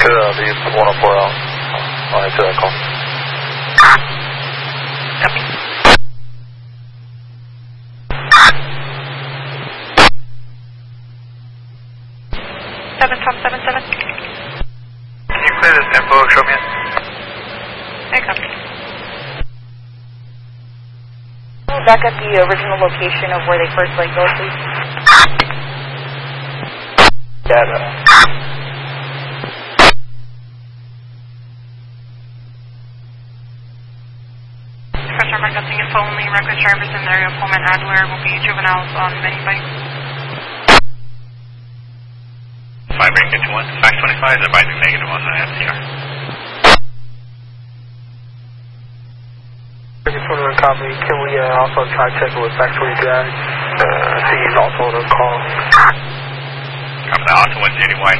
Good, leave 104 out. I'll answer that call. Copy. 777. Can you clear this info, show me it? I copy. Back at the original location of where they first let go, please. Data. Pressure mark nothing info only. Record drivers in the area of Pullman Adler will be juveniles on mini bikes. 5 break into 1, fax 25 is advising negative on the FCR. Copy. Can we also try checking with fax 22 guys? See he's also on the call. Copy that, also 180Y